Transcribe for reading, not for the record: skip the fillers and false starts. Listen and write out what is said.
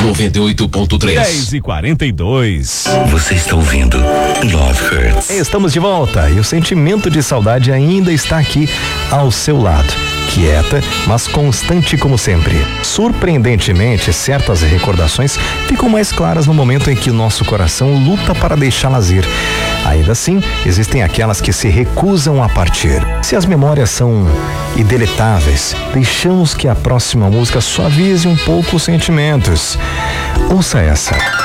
98.3. 10h42. Você está ouvindo Love Hurts. Estamos de volta e o sentimento de saudade ainda está aqui ao seu lado. Quieta, mas constante como sempre. Surpreendentemente, certas recordações ficam mais claras no momento em que o nosso coração luta para deixá-las ir. Ainda assim, existem aquelas que se recusam a partir. Se as memórias são indeletáveis, deixamos que a próxima música suavize um pouco os sentimentos. Ouça essa.